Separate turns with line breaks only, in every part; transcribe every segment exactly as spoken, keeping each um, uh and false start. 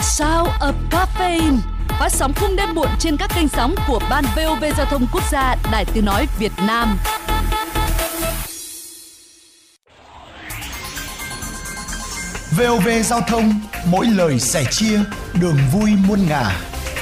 Sound of Caffeine, phát sóng khung đêm muộn trên các kênh sóng của Ban vê o vê Giao thông Quốc gia, Đài Tiếng nói Việt Nam.
vê o vê Giao thông, mỗi lời sẻ chia, đường vui muôn ngả.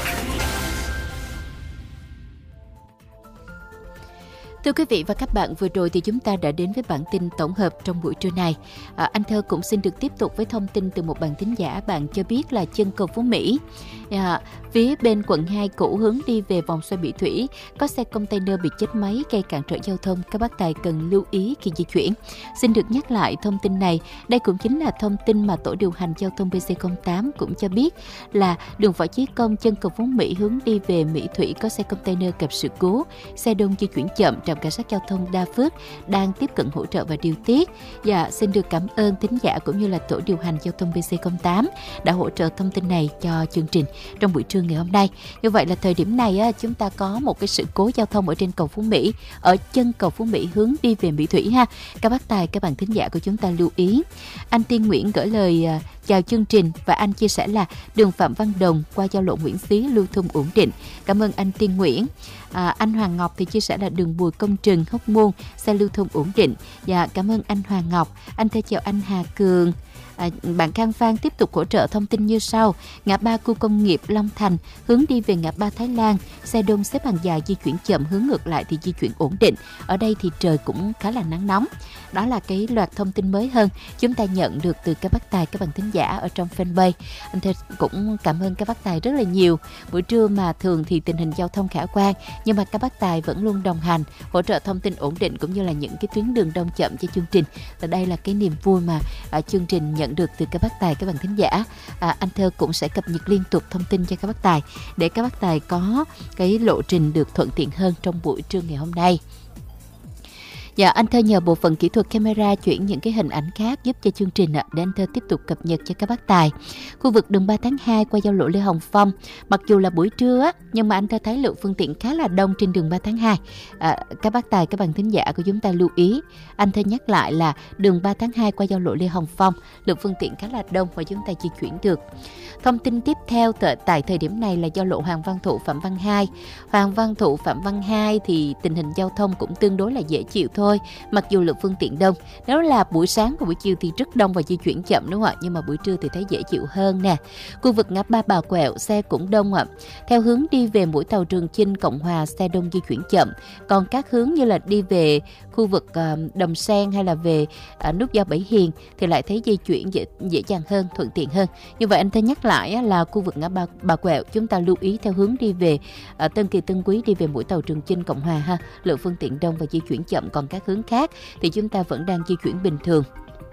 Thưa quý vị và các bạn, vừa rồi thì chúng ta đã đến với bản tin tổng hợp trong buổi trưa này. À, anh Thơ cũng xin được tiếp tục với thông tin từ một bạn thính giả. Bạn cho biết là chân cầu Phú Mỹ, à, phía bên quận hai cũ hướng đi về vòng xoay Mỹ Thủy, có xe container bị chết máy gây cản trở giao thông. Các bác tài cần lưu ý khi di chuyển. Xin được nhắc lại thông tin này. Đây cũng chính là thông tin mà tổ điều hành giao thông bê xê không tám cũng cho biết là đường Võ Chí Công chân cầu Phú Mỹ hướng đi về Mỹ Thủy có xe container gặp sự cố, xe đông di chuyển chậm. Trạm cảnh sát giao thông Đa Phước đang tiếp cận hỗ trợ và điều tiết. Dạ, xin được cảm ơn thính giả cũng như là tổ điều hành giao thông bê xê không tám đã hỗ trợ thông tin này cho chương trình trong buổi trưa ngày hôm nay. Như vậy là thời điểm này á, chúng ta có một cái sự cố giao thông ở trên cầu Phú Mỹ, ở chân cầu Phú Mỹ hướng đi về Mỹ Thủy ha. Các bác tài, các bạn thính giả của chúng ta lưu ý. Anh Tiên Nguyễn gửi lời uh, chào chương trình và anh chia sẻ là đường Phạm Văn Đồng qua giao lộ Nguyễn Xí lưu thông ổn định. Cảm ơn anh Tiên Nguyễn. À, anh Hoàng Ngọc thì chia sẻ là đường Bùi Công Trừng, Hóc Môn, xe lưu thông ổn định. Dạ, cảm ơn anh Hoàng Ngọc. Anh thưa chào anh Hà Cường. À, bạn Khang Phan tiếp tục hỗ trợ thông tin như sau. Ngã ba khu công nghiệp Long Thành hướng đi về ngã ba Thái Lan, xe đông xếp hàng dài di chuyển chậm, hướng ngược lại thì di chuyển ổn định. Ở đây thì trời cũng khá là nắng nóng. Đó là cái loạt thông tin mới hơn chúng ta nhận được từ các bác tài, các bạn thính giả ở trong fanpage. Anh Thơ cũng cảm ơn các bác tài rất là nhiều. Buổi trưa mà thường thì tình hình giao thông khả quan, nhưng mà các bác tài vẫn luôn đồng hành, hỗ trợ thông tin ổn định cũng như là những cái tuyến đường đông chậm cho chương trình. Và đây là cái niềm vui mà à, chương trình nhận được từ các bác tài, các bạn thính giả. À, anh Thơ cũng sẽ cập nhật liên tục thông tin cho các bác tài để các bác tài có cái lộ trình được thuận tiện hơn trong buổi trưa ngày hôm nay. Dạ, anh Thơ nhờ bộ phận kỹ thuật camera chuyển những cái hình ảnh khác giúp cho chương trình ạ, để anh Thơ tiếp tục cập nhật cho các bác tài. Khu vực đường ba tháng hai qua giao lộ Lê Hồng Phong, mặc dù là buổi trưa á, nhưng mà anh Thơ thấy lượng phương tiện khá là đông trên đường ba tháng hai. À, các bác tài, các bạn thính giả của chúng ta lưu ý. Anh Thơ nhắc lại là đường ba tháng hai qua giao lộ Lê Hồng Phong, lượng phương tiện khá là đông và chúng ta di chuyển được. Thông tin tiếp theo tại thời điểm này là giao lộ Hoàng Văn Thụ Phạm Văn Hai. Hoàng Văn Thụ Phạm Văn Hai thì tình hình giao thông cũng tương đối là dễ chịu thôi, mặc dù lượng phương tiện đông. Nếu là buổi sáng và buổi chiều thì rất đông và di chuyển chậm đúng không ạ? Nhưng mà buổi trưa thì thấy dễ chịu hơn nè. Khu vực ngã ba Bà Quẹo xe cũng đông ạ. Theo hướng đi về mũi tàu Trường Chinh Cộng Hòa xe đông di chuyển chậm. Còn các hướng như là đi về khu vực uh, Đầm Sen hay là về uh, nút giao Bảy Hiền thì lại thấy di chuyển dễ, dễ dàng hơn, thuận tiện hơn. Như vậy anh thấy nhắc lại là khu vực ngã ba Bà Quẹo chúng ta lưu ý theo hướng đi về uh, Tân Kỳ Tân Quý đi về mũi tàu Trường Chinh Cộng Hòa ha, lượng phương tiện đông và di chuyển chậm. Còn các hướng khác thì chúng ta vẫn đang di chuyển bình thường.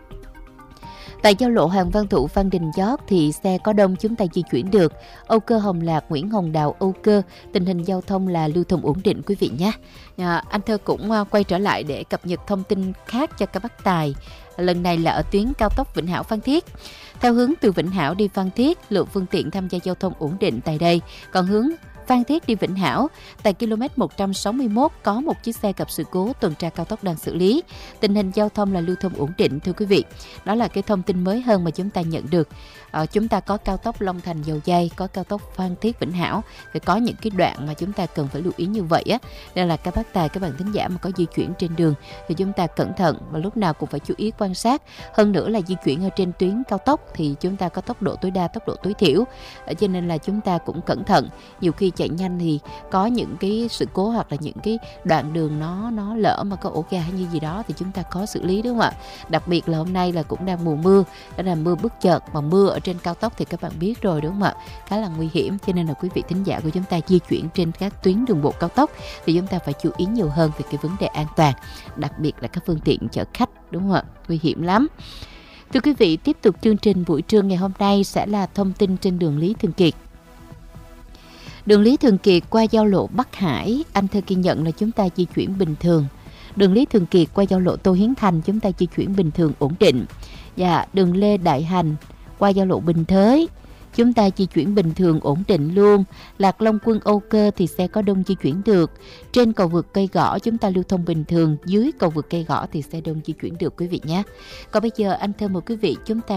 Tại giao lộ Hoàng Văn Thụ Phan Đình Giót thì xe có đông chúng ta di chuyển được. Âu Cơ Hồng Lạc, Nguyễn Hồng Đạo, Âu Cơ, tình hình giao thông là lưu thông ổn định quý vị nhé. À, anh Thơ cũng quay trở lại để cập nhật thông tin khác cho các bác tài. Lần này là ở tuyến cao tốc Vĩnh Hảo Phan Thiết. Theo hướng từ Vĩnh Hảo đi Phan Thiết, lượng phương tiện tham gia giao thông ổn định tại đây. Còn hướng Phan Thiết đi Vĩnh Hảo, tại km một trăm sáu mươi mốt có một chiếc xe gặp sự cố, tuần tra cao tốc đang xử lý. Tình hình giao thông là lưu thông ổn định thưa quý vị. Đó là cái thông tin mới hơn mà chúng ta nhận được. À, chúng ta có cao tốc Long Thành Dầu Giây, có cao tốc Phan Thiết Vĩnh Hảo, thì có những cái đoạn mà chúng ta cần phải lưu ý như vậy á. Nên là các bác tài, các bạn thính giả mà có di chuyển trên đường thì chúng ta cẩn thận và lúc nào cũng phải chú ý quan sát. Hơn nữa là di chuyển ở trên tuyến cao tốc thì chúng ta có tốc độ tối đa, tốc độ tối thiểu. À, cho nên là chúng ta cũng cẩn thận. Nhiều khi chạy nhanh thì có những cái sự cố hoặc là những cái đoạn đường nó nó lỡ mà có ổ gà hay như gì đó thì chúng ta có xử lý đúng không ạ? Đặc biệt là hôm nay là cũng đang mùa mưa, đó là mưa bất chợt, mà mưa ở trên cao tốc thì các bạn biết rồi đúng không ạ? Khá là nguy hiểm, cho nên là quý vị thính giả của chúng ta di chuyển trên các tuyến đường bộ cao tốc thì chúng ta phải chú ý nhiều hơn về cái vấn đề an toàn, đặc biệt là các phương tiện chở khách đúng không ạ? Nguy hiểm lắm. Thưa quý vị, tiếp tục chương trình buổi trưa ngày hôm nay sẽ là thông tin trên đường Lý Thường Kiệt. Đường Lý Thường Kiệt qua giao lộ Bắc Hải, anh Thơ ghi nhận là chúng ta di chuyển bình thường. Đường Lý Thường Kiệt qua giao lộ Tô Hiến Thành chúng ta di chuyển bình thường ổn định. Và đường Lê Đại Hành qua giao lộ Bình Thới chúng ta di chuyển bình thường ổn định luôn. Lạc Long Quân Âu Cơ thì xe có đông di chuyển được. Trên cầu vượt Cây Gõ chúng ta lưu thông bình thường, dưới cầu vượt Cây Gõ thì xe đông di chuyển được quý vị nhé. Còn bây giờ anh Thơ mời quý vị chúng ta